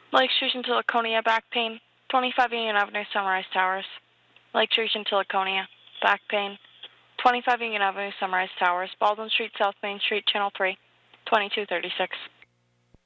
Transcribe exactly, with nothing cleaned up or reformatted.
Lake Street into Laconia, back pain. twenty-five Union Avenue, Sunrise Towers. Lake Street into Laconia, back pain. twenty-five Union Avenue, Sunrise Towers. Baldwin Street, South Main Street, Channel three, twenty-two thirty-six.